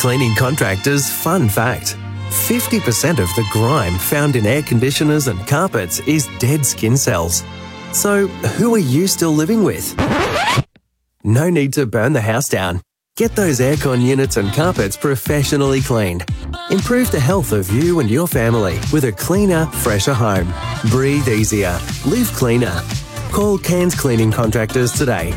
Cleaning Contractors fun fact: 50% of the grime found in air conditioners and carpets is dead skin cells. So, who are you still living with? No need to burn the house down. Get those aircon units and carpets professionally cleaned. Improve the health of you and your family with a cleaner, fresher home. Breathe easier. Live cleaner. Call Cairns Cleaning Contractors today.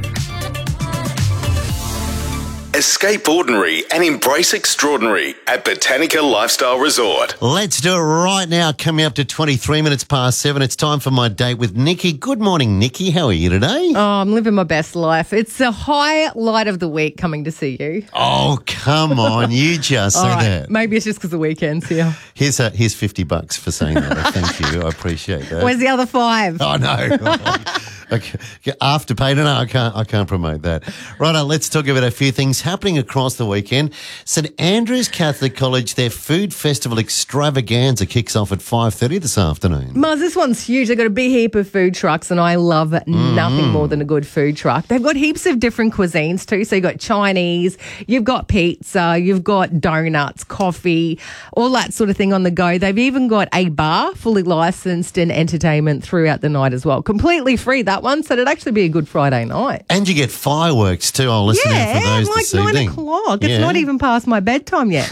Escape ordinary and embrace extraordinary at Botanica Lifestyle Resort. Let's do it right now. Coming up to 23 minutes past 7. It's time for my date with Nikki. Good morning, Nikki. How are you today? Oh, I'm living my best life. It's a highlight of the week coming to see you. Oh, come on. You just say that. Maybe it's just because the weekend's here. Here's $50 for saying that. Thank you. I appreciate that. Where's the other 5? Oh, no. Okay. Afterpay. No, I can't promote that. Righto, let's talk about a few things happening across the weekend. St Andrew's Catholic College, their food festival extravaganza kicks off at 5:30 this afternoon. Muzz, this one's huge. They've got a big heap of food trucks, and I love nothing more than a good food truck. They've got heaps of different cuisines too. So you've got Chinese, you've got pizza, you've got donuts, coffee, all that sort of thing on the go. They've even got a bar, fully licensed, and entertainment throughout the night as well. Completely free, that one, so it'd actually be a good Friday night. And you get fireworks too. I'll listen out for those like this evening. 9 o'clock. It's not even past my bedtime yet.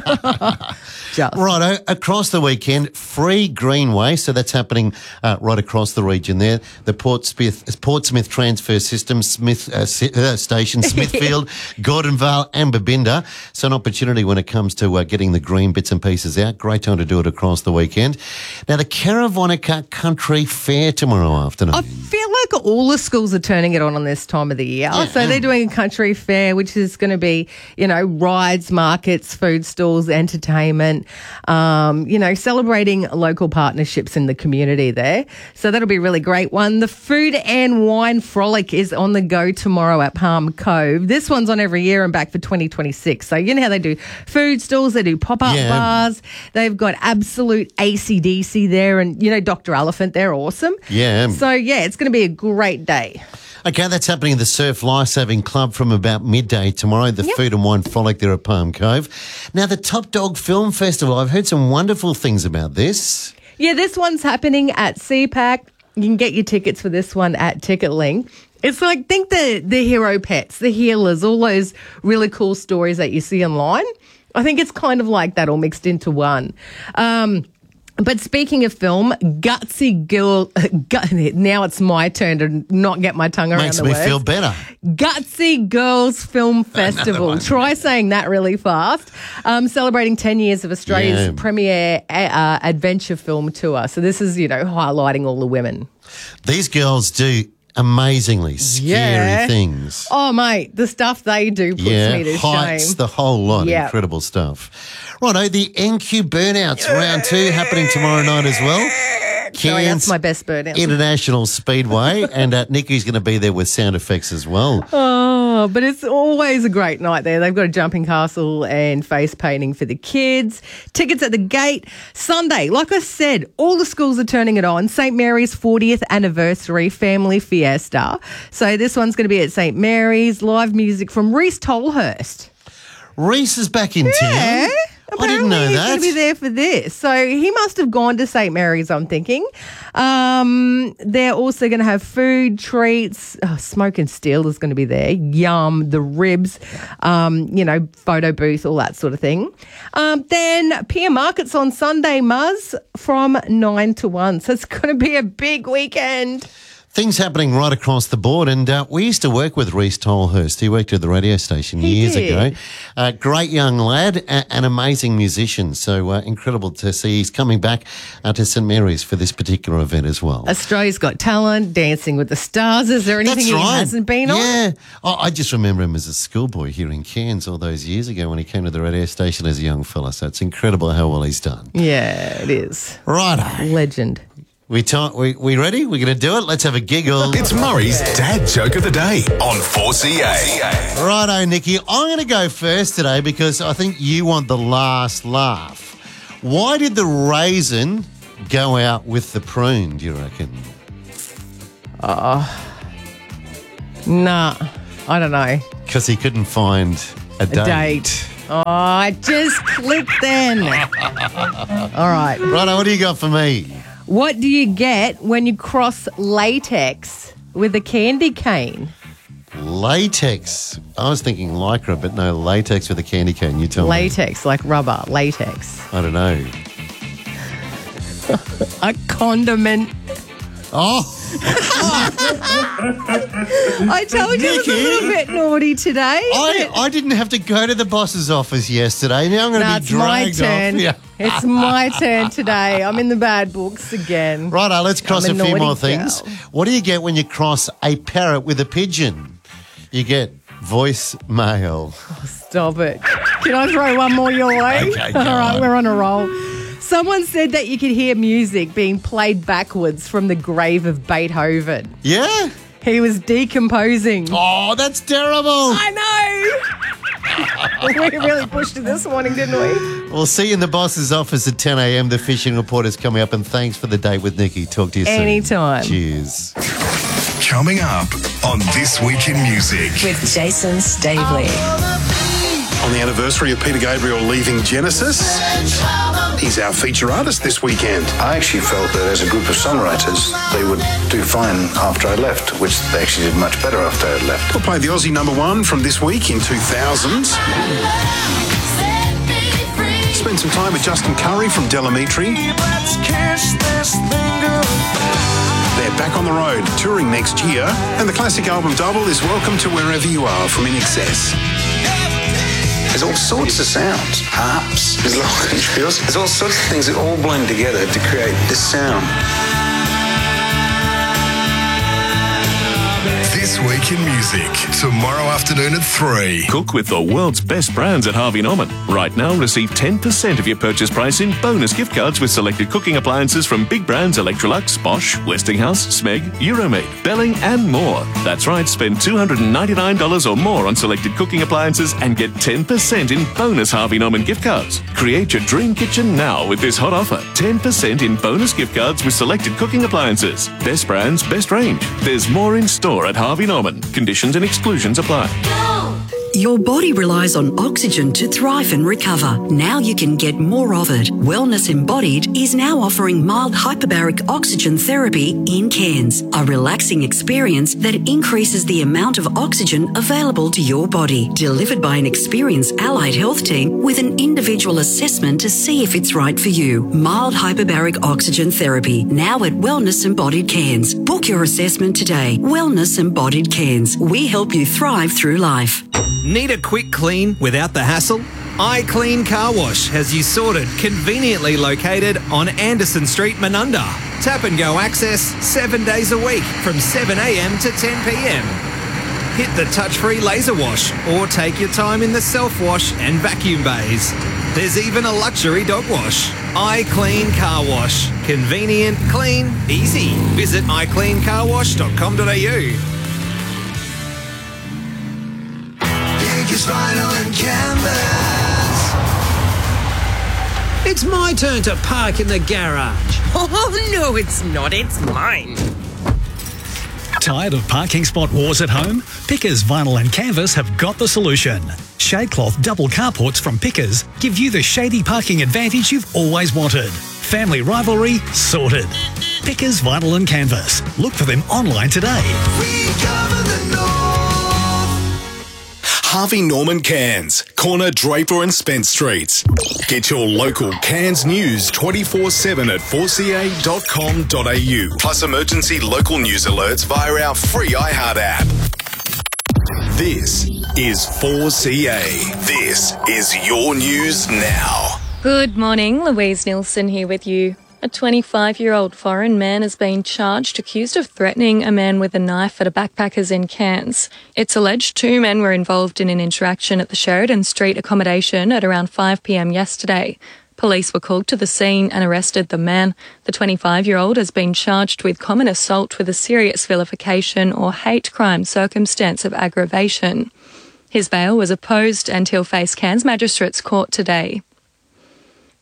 Righto, across the weekend, free Greenway, so that's happening right across the region there. The Portsmouth Transfer System, Station, Smithfield, Gordonvale and Babinda. So an opportunity when it comes to getting the green bits and pieces out. Great time to do it across the weekend. Now, the Caravonica Country Fair tomorrow afternoon. I feel like all the schools are turning it on this time of the year. So they're doing a country fair, which is going to be, rides, markets, food stalls, entertainment, celebrating local partnerships in the community there. So that'll be a really great one. The Food and Wine Frolic is on the go tomorrow at Palm Cove. This one's on every year and back for 2026. So you know how they do food stalls, they do pop-up bars. They've got absolute AC/DC there and, Dr. Elephant, they're awesome. Yeah. So, it's going to be a great day. Okay, that's happening at the Surf Lifesaving Club from about midday tomorrow, the Food and Wine Frolic there at Palm Cove. Now, the Top Dog Film Festival, I've heard some wonderful things about this. Yeah, this one's happening at CPAC. You can get your tickets for this one at TicketLink. It's like, think the hero pets, the healers, all those really cool stories that you see online. I think it's kind of like that all mixed into one. But speaking of film, Gutsy Girl, now it's my turn to not get my tongue around the words. Makes me feel better. Gutsy Girls Film Festival. Try saying that really fast. Celebrating 10 years of Australia's premier adventure film tour. So this is, highlighting all the women. These girls do amazingly scary things. Oh, mate, the stuff they do puts me to heights, shame. The whole lot. Incredible stuff. Righto, the NQ Burnouts round 2 happening tomorrow night as well. Sorry, that's my best burnout. International Speedway, and Nikki's going to be there with sound effects as well. Oh, but it's always a great night there. They've got a jumping castle and face painting for the kids. Tickets at the gate. Sunday, like I said, all the schools are turning it on. St Mary's 40th anniversary family fiesta. So this one's going to be at St Mary's. Live music from Reese Tolhurst. Reese is back in town. I didn't know that. He's going to be there for this. So he must have gone to St Mary's, I'm thinking. They're also going to have food, treats. Smoke and Steel is going to be there. Yum, the ribs, photo booth, all that sort of thing. Then Pier Markets on Sunday, Muzz, from 9 to 1. So it's going to be a big weekend. Things happening right across the board, and we used to work with Reese Tolhurst. He worked at the radio station years ago. Great young lad, an amazing musician. So incredible to see he's coming back to St Mary's for this particular event as well. Australia's Got Talent, Dancing with the Stars. Is there anything he hasn't been on? Yeah. I just remember him as a schoolboy here in Cairns all those years ago when he came to the radio station as a young fella. So it's incredible how well he's done. Yeah, it is. Righto. Legend. We ready? We're going to do it? Let's have a giggle. It's Murray's Dad Joke of the Day on 4CA. Righto, Nikki. I'm going to go first today because I think you want the last laugh. Why did the raisin go out with the prune, do you reckon? Nah, I don't know. Because he couldn't find a date. Oh, I just clicked then. All right. Righto, what do you got for me? What do you get when you cross latex with a candy cane? Latex. I was thinking lycra, but no, latex with a candy cane. You tell me. Latex, like rubber, latex. I don't know. A condiment. Oh, I told you it was a little bit naughty today. I didn't have to go to the boss's office yesterday. Now I'm going to be dragged it's my turn. off. Yeah. It's my turn today. I'm in the bad books again. Righto, let's cross I'm a a few naughty more things. girl. What do you get when you cross a parrot with a pigeon? You get voicemail. Stop it. Can I throw one more your way? Okay, go All right, on. we're on a roll. Someone said that you could hear music being played backwards from the grave of Beethoven. Yeah? He was decomposing. Oh, that's terrible. I know. We really pushed it this morning, didn't we? We'll see you in the boss's office at 10 a.m. The fishing report is coming up, and thanks for the date with Nikki. Talk to you soon. Anytime. Cheers. Coming up on This Week in Music. With Jason Stavely. On the anniversary of Peter Gabriel leaving Genesis, he's our feature artist this weekend. I actually felt that as a group of songwriters, they would do fine after I left, which they actually did much better after I had left. We'll play the Aussie #1 from this week in 2000. Spend some time with Justin Curry from Delamitri. They're back on the road, touring next year, and the classic album Double is Welcome to Wherever You Are from In Excess. There's all sorts of sounds, harps, there's local there's all sorts of things that all blend together to create this sound. This Week in Music, tomorrow afternoon at 3. Cook with the world's best brands at Harvey Norman. Right now, receive 10% of your purchase price in bonus gift cards with selected cooking appliances from big brands Electrolux, Bosch, Westinghouse, Smeg, Euromade, Belling and more. That's right, spend $299 or more on selected cooking appliances and get 10% in bonus Harvey Norman gift cards. Create your dream kitchen now with this hot offer. 10% in bonus gift cards with selected cooking appliances. Best brands, best range. There's more in store at Harvey Norman. Conditions and exclusions apply. Your body relies on oxygen to thrive and recover. Now you can get more of it. Wellness Embodied is now offering mild hyperbaric oxygen therapy in cans, a relaxing experience that increases the amount of oxygen available to your body. Delivered by an experienced allied health team with an individual assessment to see if it's right for you. Mild hyperbaric oxygen therapy, now at Wellness Embodied Cans. Book your assessment today. Wellness Embodied Cans. We help you thrive through life. Need a quick clean without the hassle? iClean Car Wash has you sorted, conveniently located on Anderson Street, Menunda. Tap and go access 7 days a week from 7 a.m. to 10 p.m. Hit the touch-free laser wash or take your time in the self-wash and vacuum bays. There's even a luxury dog wash. iClean Car Wash. Convenient, clean, easy. Visit iCleanCarWash.com.au. Vinyl and canvas. It's my turn to park in the garage. Oh, no, it's not. It's mine. Tired of parking spot wars at home? Pickers Vinyl and Canvas have got the solution. Shade cloth double carports from Pickers give you the shady parking advantage you've always wanted. Family rivalry sorted. Pickers Vinyl and Canvas. Look for them online today. We cover the north. Harvey Norman Cans, corner Draper and Spence Streets. Get your local Cans news 24/7 at 4ca.com.au. Plus emergency local news alerts via our free iHeart app. This is 4CA. This is your news now. Good morning, Louise Nielsen here with you. A 25-year-old foreign man has been charged accused of threatening a man with a knife at a backpackers in Cairns. It's alleged 2 men were involved in an interaction at the Sheridan Street accommodation at around 5 p.m. yesterday. Police were called to the scene and arrested the man. The 25-year-old has been charged with common assault with a serious vilification or hate crime circumstance of aggravation. His bail was opposed and he'll face Cairns Magistrates Court today.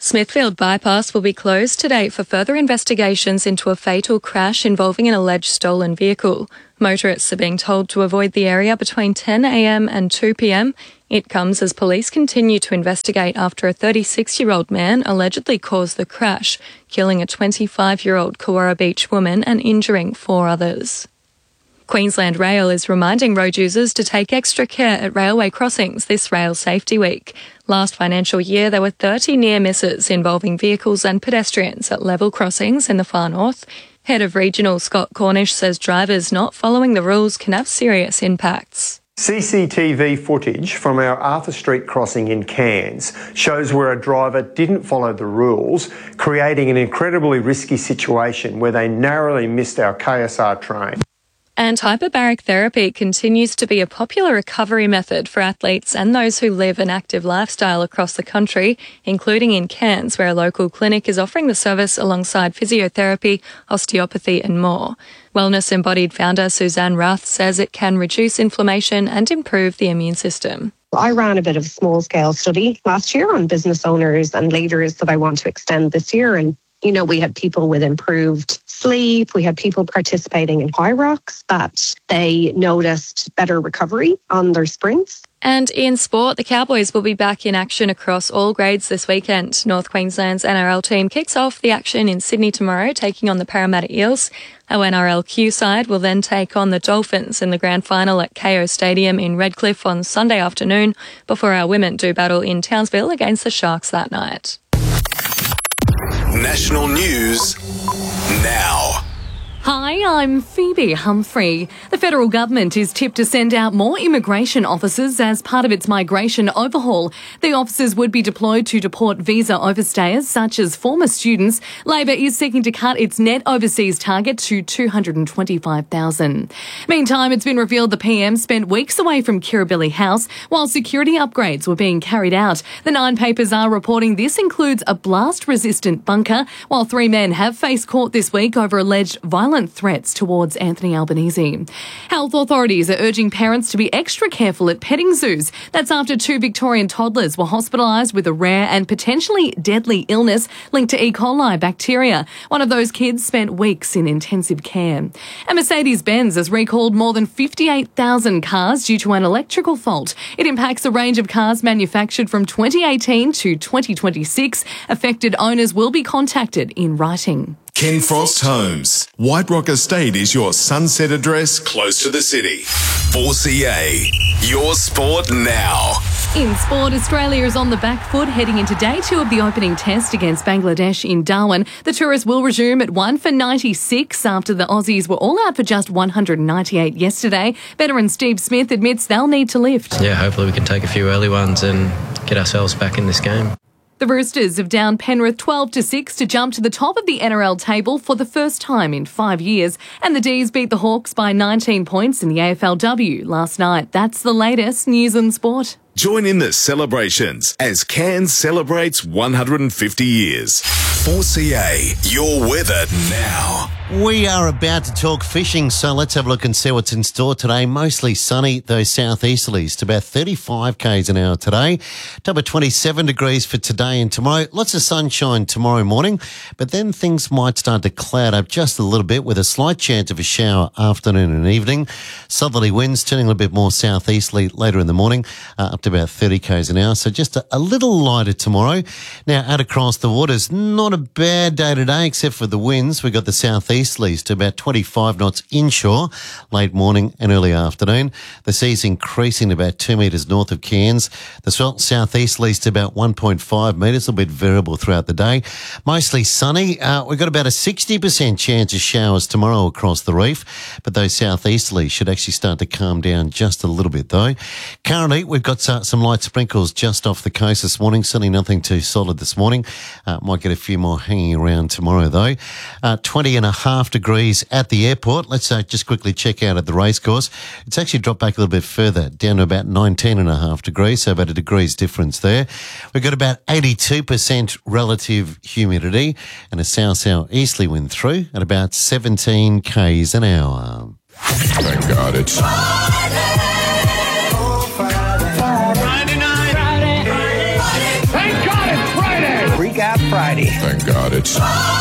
Smithfield Bypass will be closed today for further investigations into a fatal crash involving an alleged stolen vehicle. Motorists are being told to avoid the area between 10 a.m. and 2 p.m. It comes as police continue to investigate after a 36-year-old man allegedly caused the crash, killing a 25-year-old Kawara Beach woman and injuring 4 others. Queensland Rail is reminding road users to take extra care at railway crossings this Rail Safety Week. Last financial year, there were 30 near misses involving vehicles and pedestrians at level crossings in the far north. Head of Regional Scott Cornish says drivers not following the rules can have serious impacts. CCTV footage from our Arthur Street crossing in Cairns shows where a driver didn't follow the rules, creating an incredibly risky situation where they narrowly missed our KSR train. And hyperbaric therapy continues to be a popular recovery method for athletes and those who live an active lifestyle across the country, including in Cairns, where a local clinic is offering the service alongside physiotherapy, osteopathy and more. Wellness Embodied founder Suzanne Rath says it can reduce inflammation and improve the immune system. I ran a bit of a small-scale study last year on business owners and leaders that I want to extend this year, and we had people with improved sleep. We had people participating in high rocks that they noticed better recovery on their sprints. And in sport, the Cowboys will be back in action across all grades this weekend. North Queensland's NRL team kicks off the action in Sydney tomorrow, taking on the Parramatta Eels. Our NRLQ side will then take on the Dolphins in the grand final at KO Stadium in Redcliffe on Sunday afternoon, before our women do battle in Townsville against the Sharks that night. National news now. Hi, I'm Phoebe Humphrey. The federal government is tipped to send out more immigration officers as part of its migration overhaul. The officers would be deployed to deport visa overstayers, such as former students. Labor is seeking to cut its net overseas target to 225,000. Meantime, it's been revealed the PM spent weeks away from Kirribilli House while security upgrades were being carried out. The Nine papers are reporting this includes a blast-resistant bunker, while 3 men have faced court this week over alleged violent threats towards Anthony Albanese. Health authorities are urging parents to be extra careful at petting zoos. That's after 2 Victorian toddlers were hospitalised with a rare and potentially deadly illness linked to E. coli bacteria. One of those kids spent weeks in intensive care. And Mercedes-Benz has recalled more than 58,000 cars due to an electrical fault. It impacts a range of cars manufactured from 2018 to 2026. Affected owners will be contacted in writing. Ken Frost Homes. White Rock Estate is your sunset address close to the city. 4CA, your sport now. In sport, Australia is on the back foot heading into day 2 of the opening test against Bangladesh in Darwin. The tourists will resume at 1 for 96 after the Aussies were all out for just 198 yesterday. Veteran Steve Smith admits they'll need to lift. Yeah, hopefully we can take a few early ones and get ourselves back in this game. The Roosters have downed Penrith 12-6 to jump to the top of the NRL table for the first time in 5 years. And the D's beat the Hawks by 19 points in the AFLW last night. That's the latest news and sport. Join in the celebrations as Cairns celebrates 150 years. 4CA, your weather now. We are about to talk fishing, so let's have a look and see what's in store today. Mostly sunny, those southeasterlies to about 35 k's an hour today. Top of 27 degrees for today and tomorrow. Lots of sunshine tomorrow morning, but then things might start to cloud up just a little bit with a slight chance of a shower afternoon and evening. Southerly winds turning a little bit more southeasterly later in the morning, up to about 30 k's an hour. So just a little lighter tomorrow. Now out across the waters, not a bad day today except for the winds. We've got the southeasterlies to about 25 knots inshore, late morning and early afternoon. The sea's increasing to about 2 metres north of Cairns. The southeasterlies to about 1.5 metres, a little bit variable throughout the day. Mostly sunny. We've got about a 60% chance of showers tomorrow across the reef, but those southeasterlies should actually start to calm down just a little bit though. Currently, we've got some light sprinkles just off the coast this morning, certainly nothing too solid this morning. Might get a few more hanging around tomorrow though. 20.5 degrees at the airport. Let's just quickly check out at the racecourse. It's actually dropped back a little bit further, down to about 19.5 degrees, so about a degree's difference there. We've got about 82% relative humidity and a south-southeasterly wind through at about 17 k's an hour. Thank God it's Thank God it's Friday! Recap Friday. Thank God it's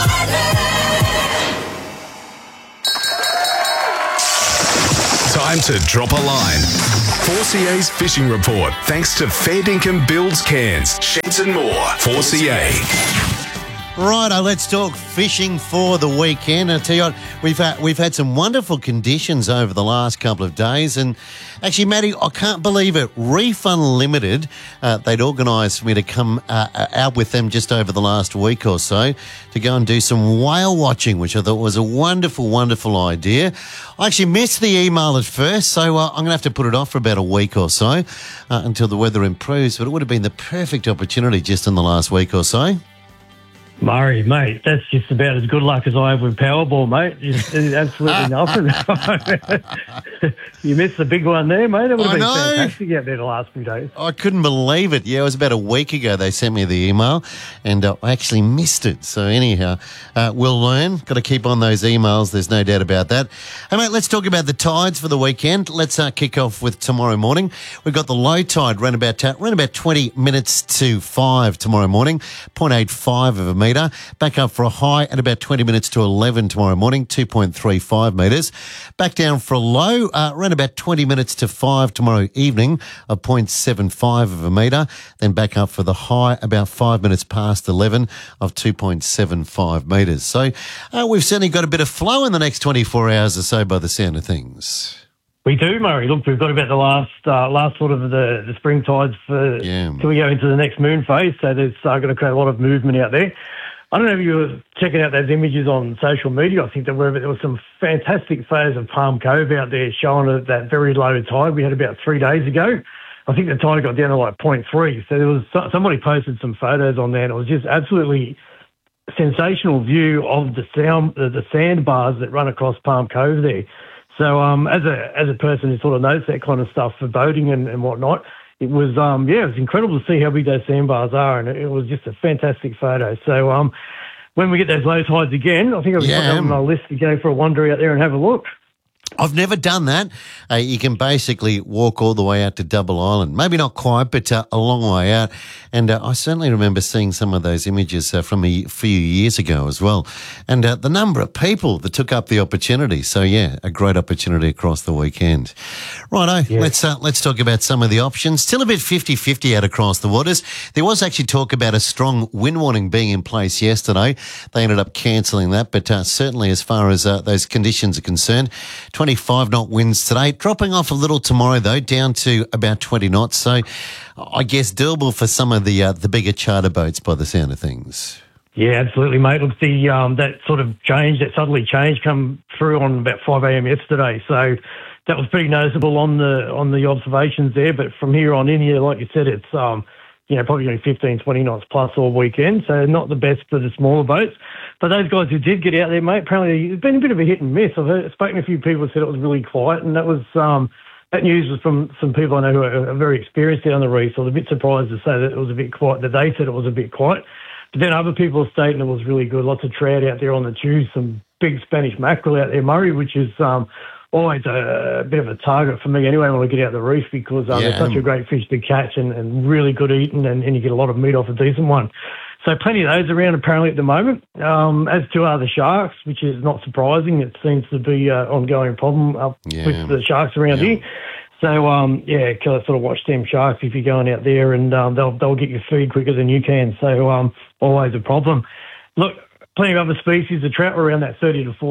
Time to drop a line. 4CA's fishing report, thanks to Fair Dinkum Builds Cairns, Sheds and more. 4CA. Righto, let's talk fishing for the weekend. I tell you what, we've had some wonderful conditions over the last couple of days, and actually, Matty, I can't believe it. Reef Unlimited, they'd organised for me to come out with them just over the last week or so to go and do some whale watching, which I thought was a wonderful, wonderful idea. I actually missed the email at first, so I'm going to have to put it off for about a week or so until the weather improves. But it would have been the perfect opportunity just in the last week or so. Murray, mate, that's just about as good luck as I have with Powerball, mate. It's absolutely nothing. You missed the big one there, mate. That would have been fantastic out there the last few days. I couldn't believe it. Yeah, it was about a week ago they sent me the email, and I actually missed it. So anyhow, we'll learn. Got to keep on those emails. There's no doubt about that. Hey, mate, let's talk about the tides for the weekend. Let's kick off with tomorrow morning. We've got the low tide around about 20 minutes to 5 tomorrow morning, 0.85 of a metre. Back up for a high at about 20 minutes to 11 tomorrow morning, 2.35 metres. Back down for a low around about 20 minutes to 5 tomorrow evening, of 0.75 of a metre. Then back up for the high about 5 minutes past 11 of 2.75 metres. So we've certainly got a bit of flow in the next 24 hours or so by the sound of things. We do, Murray. Look, we've got about the last sort of the spring tides till we go into the next moon phase. So there's going to create a lot of movement out there. I don't know if you were checking out those images on social media. I think there were some fantastic photos of Palm Cove out there showing that very low tide we had about 3 days ago. I think the tide got down to like 0.3. So there was somebody posted some photos on there, and it was just absolutely sensational view of the sandbars that run across Palm Cove there. So as a person who sort of knows that kind of stuff for boating and whatnot, it was it was incredible to see how big those sandbars are, and it was just a fantastic photo. So when we get those low tides again, I think I'll be putting on my list to go for a wander out there and have a look. I've never done that. You can basically walk all the way out to Double Island. Maybe not quite, but a long way out. And I certainly remember seeing some of those images from a few years ago as well. And the number of people that took up the opportunity. So, yeah, a great opportunity across the weekend. Righto, let's talk about some of the options. Still a bit 50-50 out across the waters. There was actually talk about a strong wind warning being in place yesterday. They ended up cancelling that, but certainly as far as those conditions are concerned, 25-knot winds today, dropping off a little tomorrow, though, down to about 20 knots. So I guess doable for some of the bigger charter boats by the sound of things. Yeah, absolutely, mate. Look, that sort of change, that southerly change come through on about 5 a.m. yesterday. So that was pretty noticeable on the observations there. But from here on in, like you said, it's probably going 15, 20 knots plus all weekend. So not the best for the smaller boats. But those guys who did get out there, mate, apparently it's been a bit of a hit and miss. I've spoken to a few people who said it was really quiet, and that was that news was from some people I know who are very experienced down the reef. So I was a bit surprised to say that it was a bit quiet, that they said it was a bit quiet. But then other people are stating it was really good. Lots of trout out there on the Chews, some big Spanish mackerel out there, Murray, which is always a bit of a target for me anyway when I get out the reef, because they're such a great fish to catch and really good eating, and you get a lot of meat off a decent one. So plenty of those around apparently at the moment. As to the sharks, which is not surprising. It seems to be an ongoing problem with the sharks around here. So, sort of watch them sharks if you're going out there, and they'll get your feed quicker than you can. So always a problem. Look, plenty of other species. The trout were around that 30 to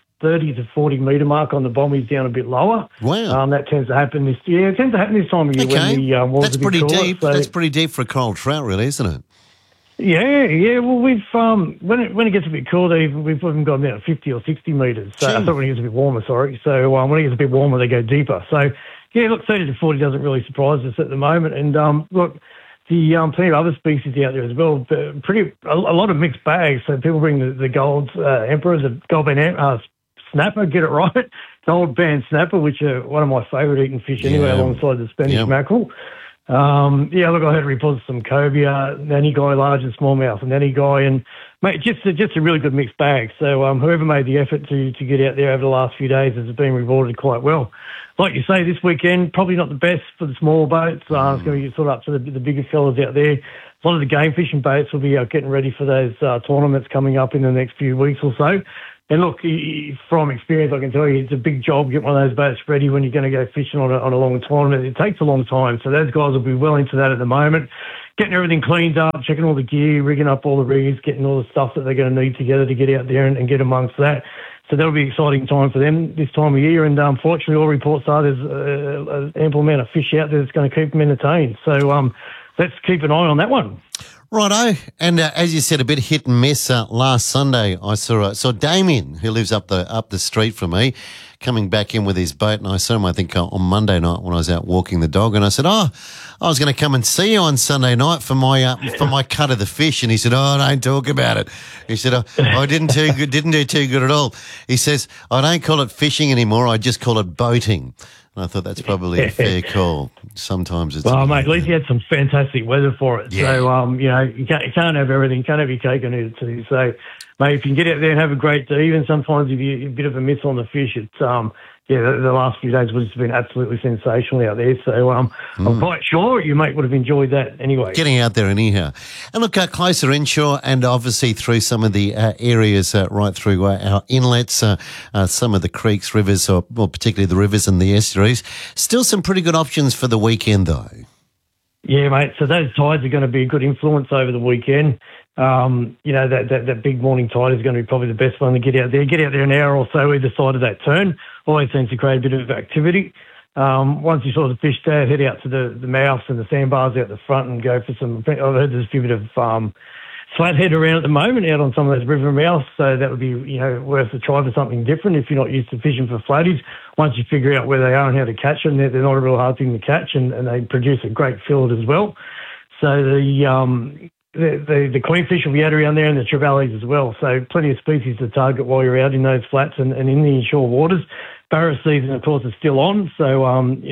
40 metre mark on the bombies, down a bit lower. Wow. That tends to happen this year. It tends to happen this time of year when the water's That's a bit pretty cooler. deep. So, that's pretty deep for a cold trout, really, isn't it? Yeah. Well, we've when it gets a bit cooler, we've even got about 50 or 60 metres. So I thought when it gets a bit warmer, sorry. So when it gets a bit warmer, they go deeper. So yeah, look, 30 to 40 doesn't really surprise us at the moment. And look, the plenty of other species out there as well. A lot of mixed bags. So people bring the gold emperors, the gold band snapper, get it right, gold band snapper, which are one of my favourite eating fish anyway, alongside the Spanish mackerel. Look, I heard reports of some cobia, nanny guy, large and smallmouth, nanny guy, and mate, just a really good mixed bag. So whoever made the effort to get out there over the last few days has been rewarded quite well. Like you say, this weekend, probably not the best for the small boats. It's going to get sort of up to the bigger fellas out there. A lot of the game fishing boats will be getting ready for those tournaments coming up in the next few weeks or so. And look, from experience, I can tell you it's a big job getting one of those boats ready when you're going to go fishing on a long tournament. It takes a long time, so those guys will be well into that at the moment. Getting everything cleaned up, checking all the gear, rigging up all the rigs, getting all the stuff that they're going to need together to get out there and get amongst that. So that'll be an exciting time for them this time of year. And unfortunately, all reports are there's an ample amount of fish out there that's going to keep them entertained. So let's keep an eye on that one. Righto, and as you said, a bit hit and miss. Last Sunday, I saw Damien, who lives up the street from me, coming back in with his boat, and I saw him, I think, on Monday night when I was out walking the dog, and I said, I was going to come and see you on Sunday night for my cut of the fish, and he said, don't talk about it. He said, I didn't do too good at all. He says, I don't call it fishing anymore, I just call it boating. And I thought that's probably a fair call. Sometimes it's... Well, mate, at least you had some fantastic weather for it. Yeah. So, you can't have everything. You can't have your cake and eat it too. So, mate, if you can get out there and have a great day, even sometimes if you're a bit of a miss on the fish, it's... the last few days have just been absolutely sensational out there. So I'm quite sure you, mate, would have enjoyed that anyway. Getting out there anyhow. And look, closer inshore and obviously through some of the areas right through our inlets, some of the creeks, rivers, or particularly the rivers and the estuaries. Still some pretty good options for the weekend, though. Yeah, mate. So those tides are going to be a good influence over the weekend. That big morning tide is going to be probably the best one to get out there. Get out there an hour or so either side of that turn. Always seems to create a bit of activity. Once you saw the fish there, head out to the mouths and the sandbars out the front and go for some... I've heard there's a few bit of flathead around at the moment out on some of those river mouths, so that would be worth a try for something different if you're not used to fishing for flatties. Once you figure out where they are and how to catch them, they're not a real hard thing to catch, and they produce a great fillet as well. So the queenfish will be out around there and the trevallies as well. So plenty of species to target while you're out in those flats and in the inshore waters. Barra season, of course, is still on. So,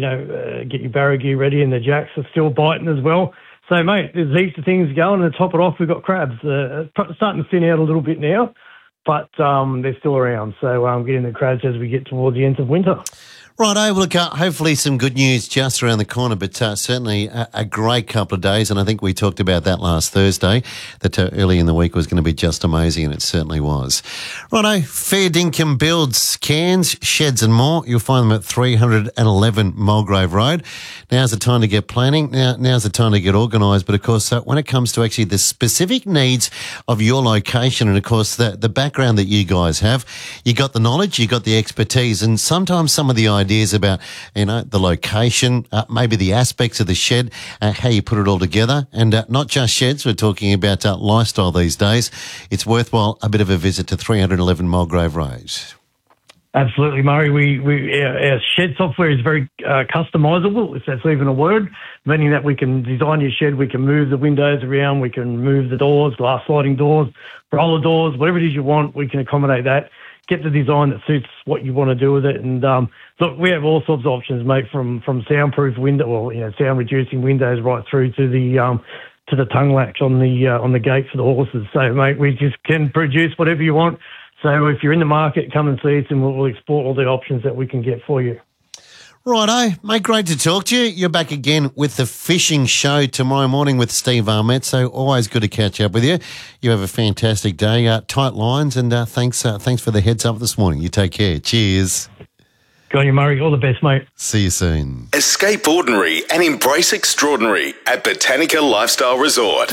get your barra gear ready, and the jacks are still biting as well. So, mate, there's heaps of things going. And to top it off, we've got crabs. Starting to thin out a little bit now, but they're still around. So getting the crabs as we get towards the end of winter. Right, look, hopefully some good news just around the corner, but certainly a great couple of days, and I think we talked about that last Thursday, that early in the week was going to be just amazing, and it certainly was. Righto, fair dinkum builds cans, sheds and more. You'll find them at 311 Mulgrave Road. Now's the time to get planning. Now's the time to get organised, but of course, when it comes to actually the specific needs of your location, and of course the background that you guys have, you got the knowledge, you got the expertise, and sometimes some of the ideas about, the location, maybe the aspects of the shed, how you put it all together, and not just sheds. We're talking about lifestyle these days. It's worthwhile a bit of a visit to 311 Mulgrave Road. Absolutely, Murray. Our shed software is very customisable, if that's even a word, meaning that we can design your shed, we can move the windows around, we can move the doors, glass sliding doors, roller doors, whatever it is you want, we can accommodate that. Get the design that suits what you want to do with it. And look, we have all sorts of options, mate, from soundproof sound reducing windows right through to the tongue latch on the gate for the horses. So, mate, we just can produce whatever you want. So if you're in the market, come and see us, and we'll explore all the options that we can get for you. Righto, mate, great to talk to you. You're back again with the fishing show tomorrow morning with Steve Armett, so always good to catch up with you. You have a fantastic day. Tight lines, and thanks for the heads up this morning. You take care. Cheers. Go on, you, Murray. All the best, mate. See you soon. Escape ordinary and embrace extraordinary at Botanica Lifestyle Resort.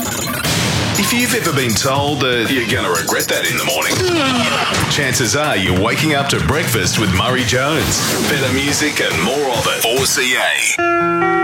If you've ever been told that you're going to regret that in the morning, chances are you're waking up to breakfast with Murray Jones. Better music and more of it. 4CA.